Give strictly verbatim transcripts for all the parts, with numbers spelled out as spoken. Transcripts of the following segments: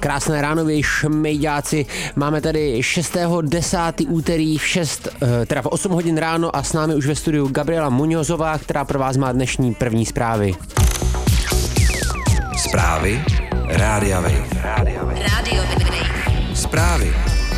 Krásné ráno, vy šmejďáci. Máme tady šestého desátého úterý v šest, teda v osm hodin ráno a s námi už ve studiu Gabriela Muňozová, která pro vás má dnešní první zprávy. Zprávy Rádia Wave. Rádio Wave. Zprávy.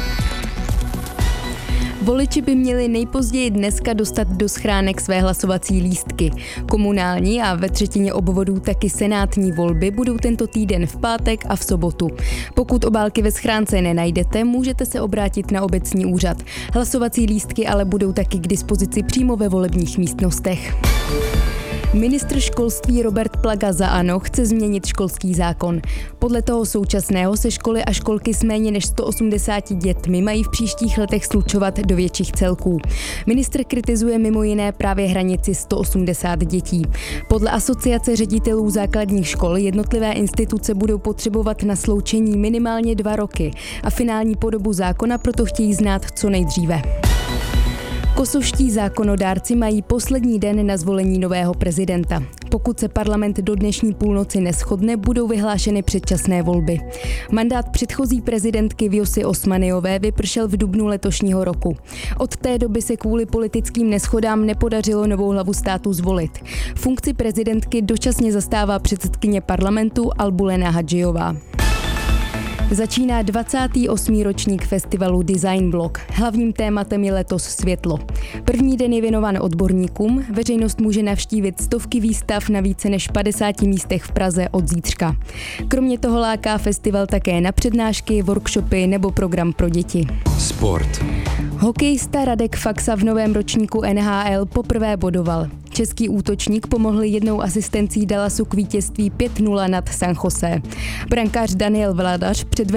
Voliči by měli nejpozději dneska dostat do schránek své hlasovací lístky. Komunální a ve třetině obvodů taky senátní volby budou tento týden v pátek a v sobotu. Pokud obálky ve schránce nenajdete, můžete se obrátit na obecní úřad. Hlasovací lístky ale budou taky k dispozici přímo ve volebních místnostech. Ministr školství Robert Plaga za ANO chce změnit školský zákon. Podle toho současného se školy a školky s méně než sto osmdesáti dětmi mají v příštích letech slučovat do větších celků. Ministr kritizuje mimo jiné právě hranici sto osmdesát dětí. Podle asociace ředitelů základních škol jednotlivé instituce budou potřebovat na sloučení minimálně dva roky a finální podobu zákona proto chtějí znát co nejdříve. Kosovští zákonodárci mají poslední den na zvolení nového prezidenta. Pokud se parlament do dnešní půlnoci neshodne, budou vyhlášeny předčasné volby. Mandát předchozí prezidentky Vjosy Osmaniové vypršel v dubnu letošního roku. Od té doby se kvůli politickým neshodám nepodařilo novou hlavu státu zvolit. Funkci prezidentky dočasně zastává předsedkyně parlamentu Albulena Hadžijová. Začíná dvacátý osmý ročník festivalu Design Block. Hlavním tématem je letos světlo. První den je věnován odborníkům, veřejnost může navštívit stovky výstav na více než padesáti místech v Praze od zítřka. Kromě toho láká festival také na přednášky, workshopy nebo program pro děti. Sport. Hokejista Radek Faksa v novém ročníku N H L poprvé bodoval. Český útočník pomohl jednou asistencí Dallasu k vítězství pět nula nad San Jose. Brankář Daniel Vladař předvedl